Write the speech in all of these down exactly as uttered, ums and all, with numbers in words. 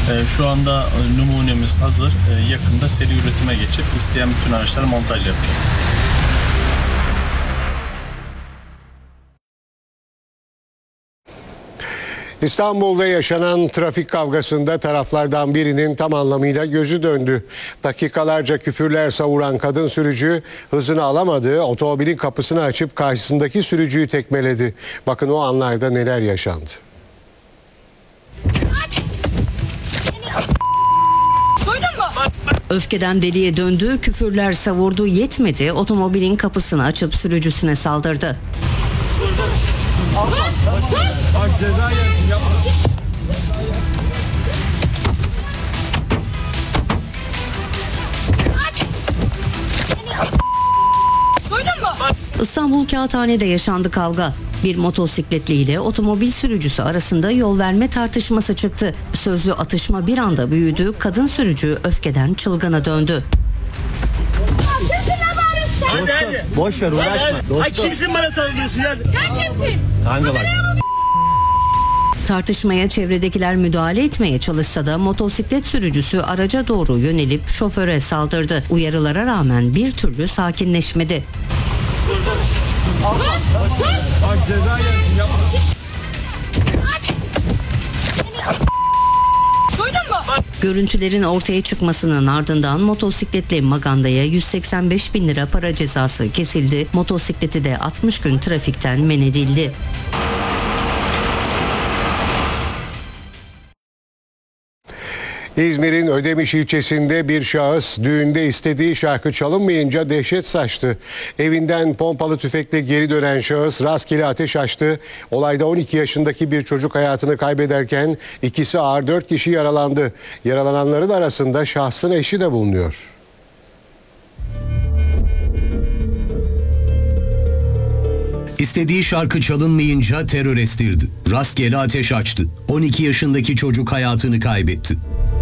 Şu anda numunemiz hazır. Yakında seri üretime geçip isteyen bütün araçlara montaj yapacağız. İstanbul'da yaşanan trafik kavgasında taraflardan birinin tam anlamıyla gözü döndü. Dakikalarca küfürler savuran kadın sürücü hızını alamadığı otomobilin kapısını açıp karşısındaki sürücüyü tekmeledi. Bakın o anlarda neler yaşandı. Aç! Duydun mu? Öfkeden deliye döndü, küfürler savurdu, yetmedi, otomobilin kapısını açıp sürücüsüne saldırdı. Bak ceza yersin, yapma. Aç! Duydun mu? İstanbul Kağıthane'de yaşandı kavga. Bir motosikletli ile otomobil sürücüsü arasında yol verme tartışması çıktı. Sözlü atışma bir anda büyüdü, kadın sürücü öfkeden çılgına döndü. Dostum, boş ver, uğraşma. Dostum. Ay kimsin bana saldırıyorsun ya? Sen kimsin? Kanka bak. Tartışmaya çevredekiler müdahale etmeye çalışsa da motosiklet sürücüsü araca doğru yönelip şoföre saldırdı. Uyarılara rağmen bir türlü sakinleşmedi. Bak ceza yersin, yapma. Aç! Duydun mu? Görüntülerin ortaya çıkmasının ardından motosikletli Maganda'ya yüz seksen beş bin lira para cezası kesildi. Motosikleti de altmış gün trafikten men edildi. İzmir'in Ödemiş ilçesinde bir şahıs düğünde istediği şarkı çalınmayınca dehşet saçtı. Evinden pompalı tüfekle geri dönen şahıs rastgele ateş açtı. Olayda on iki yaşındaki bir çocuk hayatını kaybederken ikisi ağır dört kişi yaralandı. Yaralananların arasında şahsın eşi de bulunuyor. İstediği şarkı çalınmayınca terör estirdi. Rastgele ateş açtı. on iki yaşındaki çocuk hayatını kaybetti.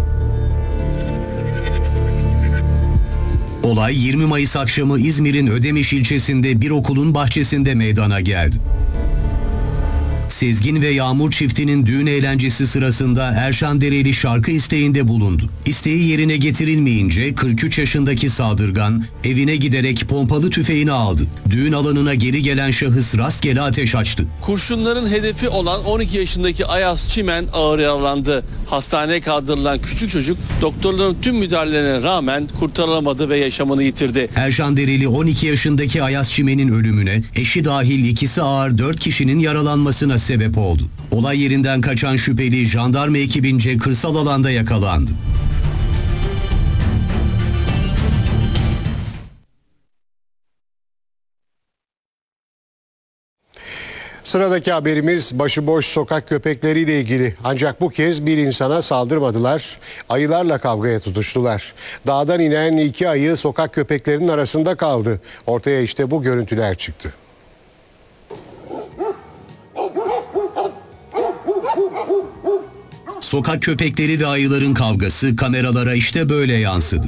Olay yirmi Mayıs akşamı İzmir'in Ödemiş ilçesinde bir okulun bahçesinde meydana geldi. Sezgin ve Yağmur çiftinin düğün eğlencesi sırasında Erşan Dereli şarkı isteğinde bulundu. İsteği yerine getirilmeyince kırk üç yaşındaki saldırgan evine giderek pompalı tüfeğini aldı. Düğün alanına geri gelen şahıs rastgele ateş açtı. Kurşunların hedefi olan on iki yaşındaki Ayaz Çimen ağır yaralandı. Hastaneye kaldırılan küçük çocuk doktorların tüm müdahalelerine rağmen kurtarılamadı ve yaşamını yitirdi. Erşan Dereli on iki yaşındaki Ayaz Çimen'in ölümüne eşi dahil ikisi ağır dört kişinin yaralanmasına sebep oldu. Olay yerinden kaçan şüpheli jandarma ekibince kırsal alanda yakalandı. Sıradaki haberimiz başıboş sokak köpekleriyle ilgili. Ancak bu kez bir insana saldırmadılar. Ayılarla kavgaya tutuştular. Dağdan inen iki ayı sokak köpeklerinin arasında kaldı. Ortaya işte bu görüntüler çıktı. Sokak köpekleri ve ayıların kavgası kameralara işte böyle yansıdı.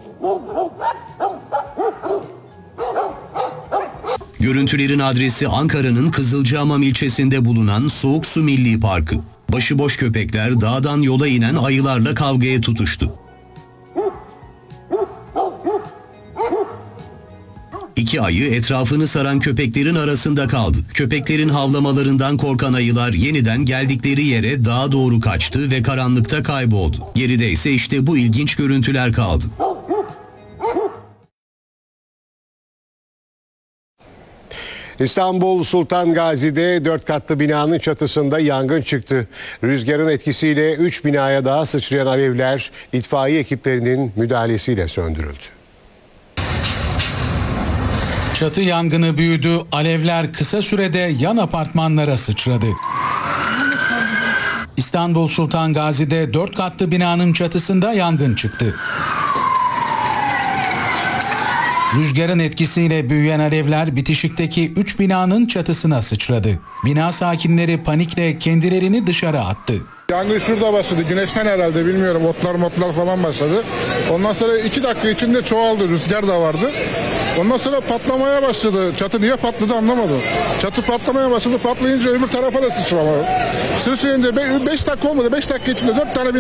Görüntülerin adresi Ankara'nın Kızılcahamam ilçesinde bulunan Soğuk Su Milli Parkı. Başıboş köpekler dağdan yola inen ayılarla kavgaya tutuştu. İki ayı etrafını saran köpeklerin arasında kaldı. Köpeklerin havlamalarından korkan ayılar yeniden geldikleri yere dağa doğru kaçtı ve karanlıkta kayboldu. Geride ise işte bu ilginç görüntüler kaldı. İstanbul Sultan Gazi'de dört katlı binanın çatısında yangın çıktı. Rüzgarın etkisiyle üç binaya daha sıçrayan alevler itfaiye ekiplerinin müdahalesiyle söndürüldü. Çatı yangını büyüdü, alevler kısa sürede yan apartmanlara sıçradı. İstanbul Sultan Gazi'de dört katlı binanın çatısında yangın çıktı. Rüzgarın etkisiyle büyüyen alevler bitişikteki üç binanın çatısına sıçradı. Bina sakinleri panikle kendilerini dışarı attı. Yangın şurada başladı. Güneşten herhalde bilmiyorum. Otlar motlar falan başladı. Ondan sonra iki dakika içinde çoğaldı. Rüzgar da vardı. Ondan sonra patlamaya başladı. Çatı niye patladı anlamadım. Çatı patlamaya başladı. Patlayınca öbür tarafa da sıçramadı. Sıçrayınca beş dakika olmadı. beş dakika içinde dört tane